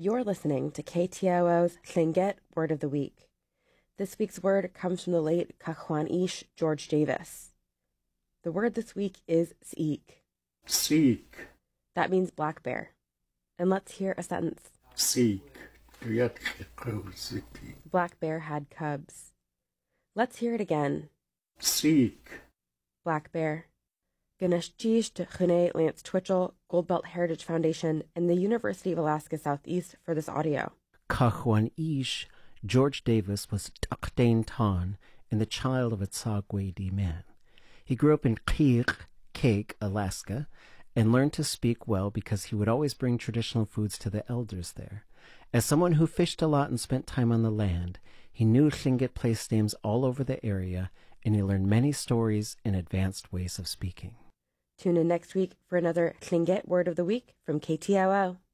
You're listening to KTOO's Tlingit Word of the Week. This week's word comes from the late Kahwan-ish George Davis. The word this week is s'ik. S'ik. That means black bear. And let's hear a sentence. S'ik. Black bear had cubs. Let's hear it again. S'ik. Black bear. Ganeshjish to Chune Lance Twitchell, Goldbelt Heritage Foundation, and the University of Alaska Southeast for this audio. Kahwan-ish George Davis was Takdain Tan and the child of a Tsagwedi man. He grew up in Kake, Alaska, and learned to speak well because he would always bring traditional foods to the elders there. As someone who fished a lot and spent time on the land, he knew Tlingit place names all over the area, and he learned many stories and advanced ways of speaking. Tune in next week for another Tlingit Word of the Week from KTOO.